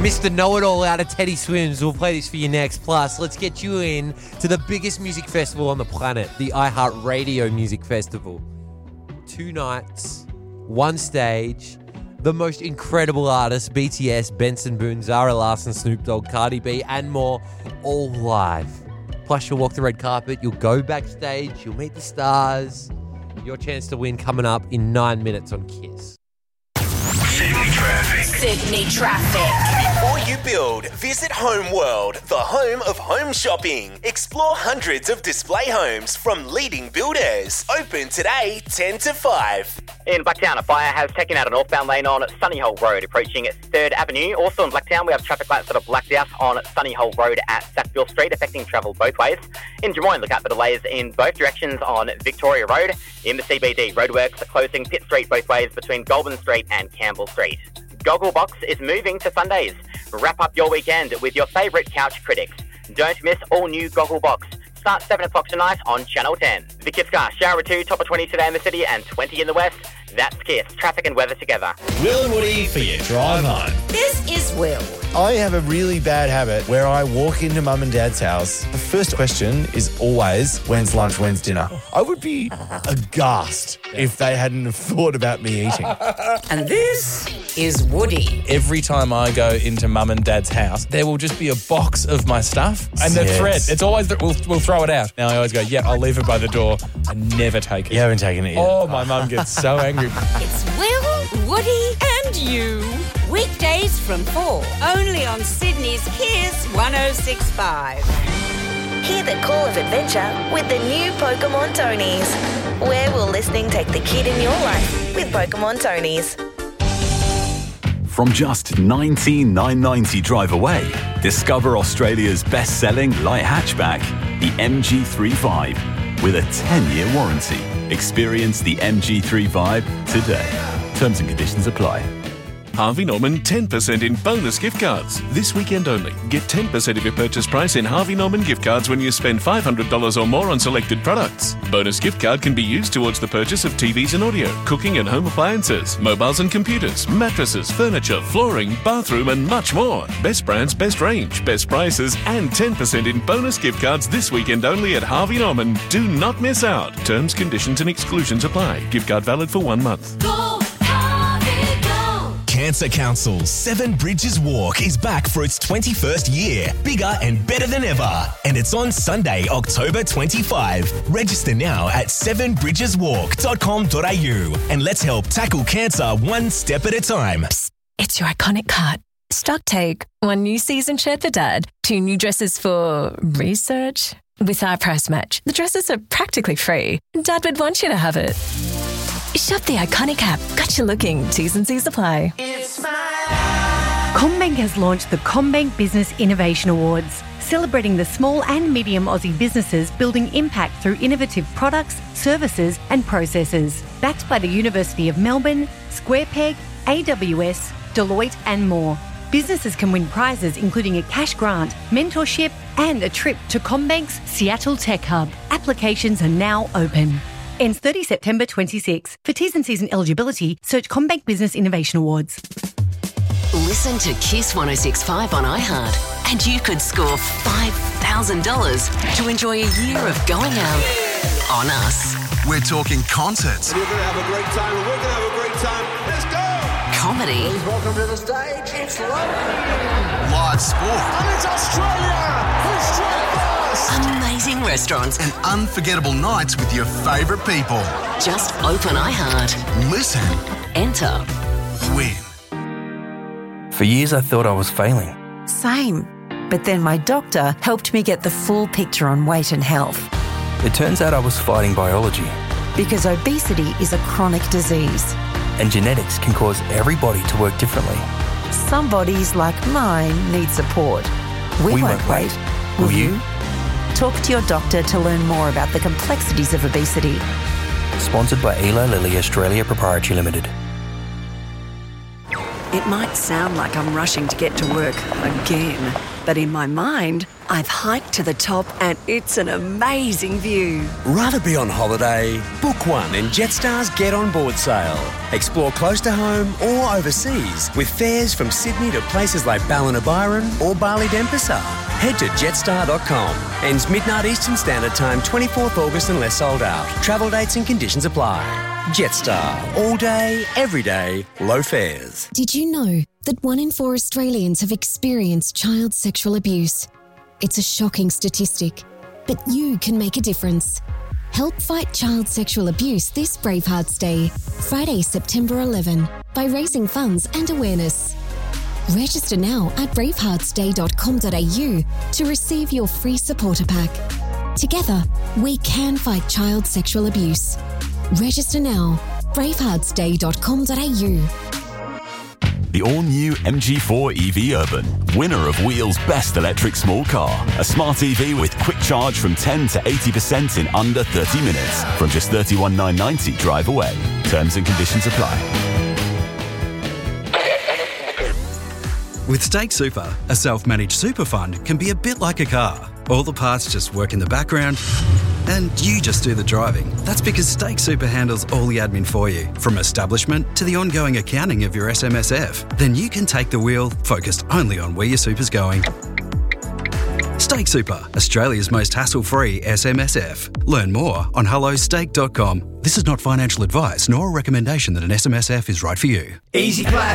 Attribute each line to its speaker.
Speaker 1: Mr. Know-It-All out of Teddy Swims. We'll play this for you next. Plus, let's get you in to the biggest music festival on the planet, the iHeartRadio Music Festival. 2 nights, 1 stage, the most incredible artists, BTS, Benson Boone, Zara Larsson, Snoop Dogg, Cardi B, and more, all live. Plus, you'll walk the red carpet, you'll go backstage, you'll meet the stars. Your chance to win coming up in 9 minutes on KISS.
Speaker 2: Sydney Traffic.
Speaker 3: Before you build, visit Home World, the home of home shopping. Explore hundreds of display homes from leading builders. Open today, 10 to 5.
Speaker 4: In Blacktown, a fire has taken out a northbound lane on Sunnyhole Road, approaching 3rd Avenue. Also in Blacktown, we have traffic lights that are blacked out on Sunnyhole Road at Sackville Street, affecting travel both ways. In Drummoyne, look out for delays in both directions on Victoria Road. In the CBD, roadworks are closing Pitt Street both ways between Goulburn Street and Campbell Street. Gogglebox is moving to Sundays. Wrap up your weekend with your favourite couch critics. Don't miss all new Gogglebox. Start 7 o'clock tonight on Channel 10. The KISS Car, shower 2, top of 20 today in the city and 20 in the west. That's KISS, traffic and weather together.
Speaker 5: Will and Woody for your drive home.
Speaker 2: This is Will.
Speaker 6: I have a really bad habit where I walk into mum and dad's house. The first question is always, when's lunch, when's dinner? I would be aghast if they hadn't have thought about me eating.
Speaker 2: And this is Woody.
Speaker 7: Every time I go into mum and dad's house, there will just be a box of my stuff. And the thread, it's always, we'll throw it out. Now I always go, yeah, I'll leave it by the door. I never take it.
Speaker 6: You haven't taken it yet.
Speaker 7: Oh, my mum gets so angry.
Speaker 2: It's Will, Woody and you. Weekdays from 4. Only on Sydney's KISS 106.5.
Speaker 8: Hear the call of adventure with the new Pokemon Tonys. Where will listening take the kid in your life with Pokemon Tonys?
Speaker 9: From just $19,990 drive away, discover Australia's best-selling light hatchback, the MG3 Vibe, with a 10-year warranty. Experience the MG3 Vibe today. Terms and conditions apply.
Speaker 10: Harvey Norman 10% in bonus gift cards. This weekend only. Get 10% of your purchase price in Harvey Norman gift cards when you spend $500 or more on selected products. Bonus gift card can be used towards the purchase of TVs and audio, cooking and home appliances, mobiles and computers, mattresses, furniture, flooring, bathroom and much more. Best brands, best range, best prices and 10% in bonus gift cards this weekend only at Harvey Norman. Do not miss out. Terms, conditions and exclusions apply. Gift card valid for 1 month.
Speaker 11: Cancer Council's Seven Bridges Walk is back for its 21st year, bigger and better than ever. And it's on Sunday, October 25. Register now at sevenbridgeswalk.com.au and let's help tackle cancer one step at a time.
Speaker 12: Psst, it's your iconic cut. Stock take. 1 new season shirt for Dad. 2 new dresses for research. With our price match, the dresses are practically free. Dad would want you to have it. Shop the iconic app. Got you looking. T's and C's apply.
Speaker 13: CommBank has launched the CommBank Business Innovation Awards, celebrating the small and medium Aussie businesses building impact through innovative products, services and processes. Backed by the University of Melbourne, SquarePeg, AWS, Deloitte and more. Businesses can win prizes including a cash grant, mentorship and a trip to CommBank's Seattle Tech Hub. Applications are now open. Ends 30 September 26. For T's and C's and eligibility, search CommBank Business Innovation Awards.
Speaker 14: Listen to KISS 106.5 on iHeart and you could score $5,000 to enjoy a year of going out on us.
Speaker 15: We're talking concerts.
Speaker 16: You're going to have a great time and we're going to have a great time. Let's go!
Speaker 14: Comedy.
Speaker 16: Please welcome to the stage. It's
Speaker 15: live sport.
Speaker 16: And it's Australia! Australia!
Speaker 14: Amazing restaurants
Speaker 15: and unforgettable nights with your favourite people.
Speaker 14: Just open iHeart.
Speaker 15: Listen.
Speaker 14: Enter.
Speaker 15: Win.
Speaker 17: For years I thought I was failing.
Speaker 18: Same. But then my doctor helped me get the full picture on weight and health.
Speaker 17: It turns out I was fighting biology.
Speaker 18: Because obesity is a chronic disease.
Speaker 17: And genetics can cause every body to work differently.
Speaker 18: Some bodies, like mine, need support. We won't wait. Will you? Talk to your doctor to learn more about the complexities of obesity.
Speaker 17: Sponsored by Eli Lilly Australia Proprietary Limited.
Speaker 19: It might sound like I'm rushing to get to work again, but in my mind, I've hiked to the top and it's an amazing view.
Speaker 20: Rather be on holiday? Book one in Jetstar's Get On Board sale. Explore close to home or overseas with fares from Sydney to places like Ballina-Byron or Bali-Denpasar. Head to jetstar.com. Ends midnight Eastern Standard Time, 24th August unless sold out. Travel dates and conditions apply. Jetstar. All day, every day, low fares.
Speaker 21: Did you know that 1 in 4 Australians have experienced child sexual abuse? It's a shocking statistic, but you can make a difference. Help fight child sexual abuse this Bravehearts Day, Friday, September 11, by raising funds and awareness. Register now at braveheartsday.com.au to receive your free supporter pack. Together, we can fight child sexual abuse. Register now, braveheartsday.com.au.
Speaker 9: The all-new MG4 EV Urban, winner of Wheel's Best Electric Small Car. A smart EV with quick charge from 10 to 80% in under 30 minutes. From just $31,990 drive away. Terms and conditions apply.
Speaker 22: With Stake Super, a self-managed super fund can be a bit like a car. All the parts just work in the background and you just do the driving. That's because Stake Super handles all the admin for you, from establishment to the ongoing accounting of your SMSF. Then you can take the wheel, focused only on where your super's going. Stake Super, Australia's most hassle-free SMSF. Learn more on hellostake.com. This is not financial advice nor a recommendation that an SMSF is right for you.
Speaker 16: Easy class.